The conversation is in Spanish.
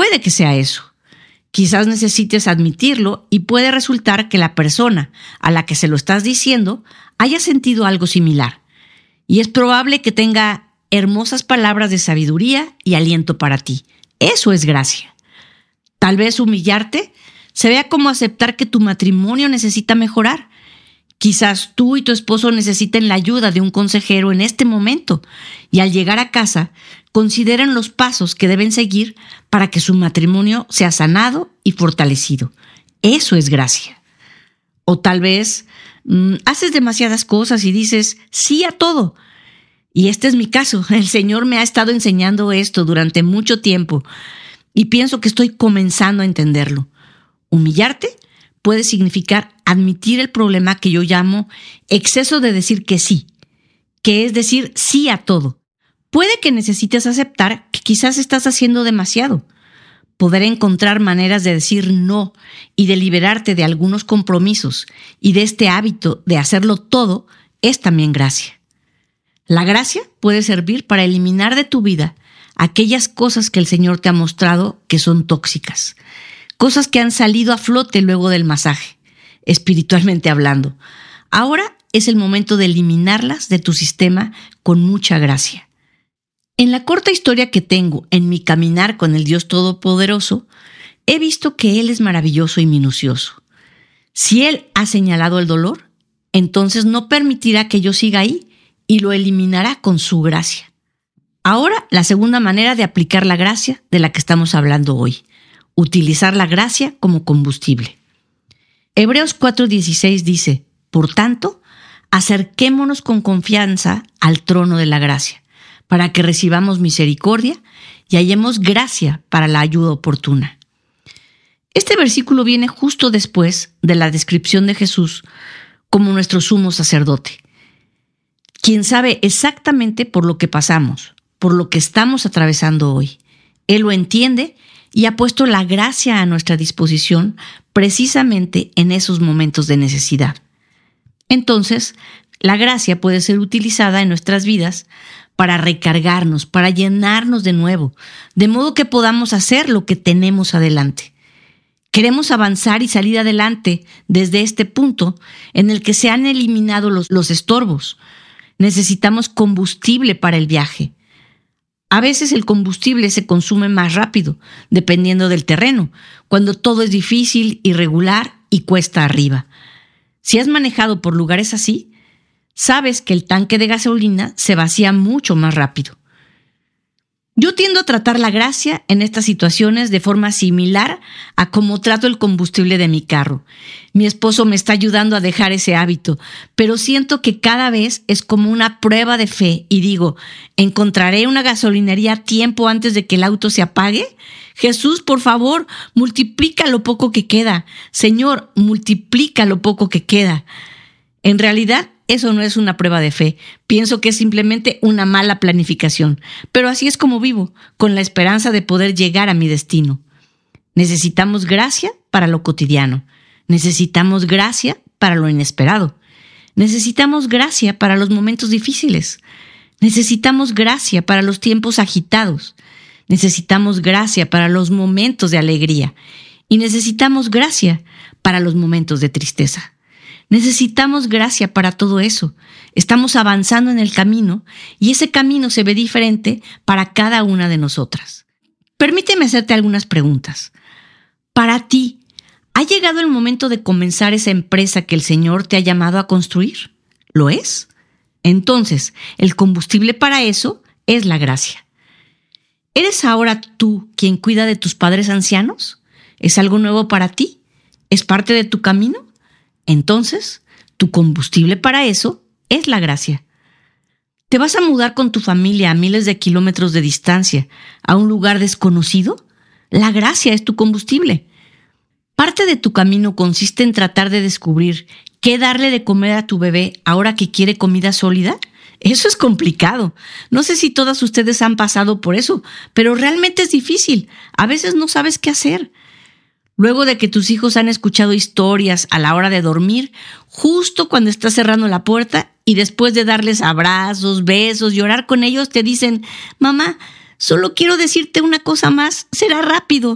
Puede que sea eso. Quizás necesites admitirlo y puede resultar que la persona a la que se lo estás diciendo haya sentido algo similar. Y es probable que tenga hermosas palabras de sabiduría y aliento para ti. Eso es gracia. Tal vez humillarte se vea como aceptar que tu matrimonio necesita mejorar. Quizás tú y tu esposo necesiten la ayuda de un consejero en este momento y al llegar a casa consideren los pasos que deben seguir para que su matrimonio sea sanado y fortalecido. Eso es gracia. O tal vez haces demasiadas cosas y dices sí a todo. Y este es mi caso. El Señor me ha estado enseñando esto durante mucho tiempo y pienso que estoy comenzando a entenderlo. Humillarte puede significar admitir el problema que yo llamo exceso de decir que sí, que es decir sí a todo. Puede que necesites aceptar que quizás estás haciendo demasiado. Poder encontrar maneras de decir no y de liberarte de algunos compromisos y de este hábito de hacerlo todo es también gracia. La gracia puede servir para eliminar de tu vida aquellas cosas que el Señor te ha mostrado que son tóxicas. Cosas que han salido a flote luego del masaje, espiritualmente hablando. Ahora es el momento de eliminarlas de tu sistema con mucha gracia. En la corta historia que tengo en mi caminar con el Dios Todopoderoso, he visto que Él es maravilloso y minucioso. Si Él ha señalado el dolor, entonces no permitirá que yo siga ahí y lo eliminará con su gracia. Ahora, la segunda manera de aplicar la gracia de la que estamos hablando hoy. Utilizar la gracia como combustible. Hebreos 4:16 dice, por tanto, acerquémonos con confianza al trono de la gracia, para que recibamos misericordia y hallemos gracia para la ayuda oportuna. Este versículo viene justo después de la descripción de Jesús como nuestro sumo sacerdote, quien sabe exactamente por lo que pasamos, por lo que estamos atravesando hoy. Él lo entiende y ha puesto la gracia a nuestra disposición precisamente en esos momentos de necesidad. Entonces, la gracia puede ser utilizada en nuestras vidas para recargarnos, para llenarnos de nuevo, de modo que podamos hacer lo que tenemos adelante. Queremos avanzar y salir adelante desde este punto en el que se han eliminado los estorbos. Necesitamos combustible para el viaje. A veces el combustible se consume más rápido, dependiendo del terreno, cuando todo es difícil, irregular y cuesta arriba. Si has manejado por lugares así, sabes que el tanque de gasolina se vacía mucho más rápido. Yo tiendo a tratar la gracia en estas situaciones de forma similar a cómo trato el combustible de mi carro. Mi esposo me está ayudando a dejar ese hábito, pero siento que cada vez es como una prueba de fe y digo, ¿encontraré una gasolinería a tiempo antes de que el auto se apague? Jesús, por favor, multiplica lo poco que queda. Señor, multiplica lo poco que queda. En realidad, eso no es una prueba de fe. Pienso que es simplemente una mala planificación. Pero así es como vivo, con la esperanza de poder llegar a mi destino. Necesitamos gracia para lo cotidiano. Necesitamos gracia para lo inesperado. Necesitamos gracia para los momentos difíciles. Necesitamos gracia para los tiempos agitados. Necesitamos gracia para los momentos de alegría. Y necesitamos gracia para los momentos de tristeza. Necesitamos gracia para todo eso. Estamos avanzando en el camino y ese camino se ve diferente para cada una de nosotras. Permíteme hacerte algunas preguntas. Para ti, ¿ha llegado el momento de comenzar esa empresa que el Señor te ha llamado a construir? ¿Lo es? Entonces, el combustible para eso es la gracia. ¿Eres ahora tú quien cuida de tus padres ancianos? ¿Es algo nuevo para ti? ¿Es parte de tu camino? Entonces, tu combustible para eso es la gracia. ¿Te vas a mudar con tu familia a miles de kilómetros de distancia a un lugar desconocido? La gracia es tu combustible. Parte de tu camino consiste en tratar de descubrir qué darle de comer a tu bebé ahora que quiere comida sólida. Eso es complicado. No sé si todas ustedes han pasado por eso, pero realmente es difícil. A veces no sabes qué hacer. Luego de que tus hijos han escuchado historias a la hora de dormir, justo cuando estás cerrando la puerta y después de darles abrazos, besos y orar con ellos, te dicen, mamá, solo quiero decirte una cosa más, será rápido.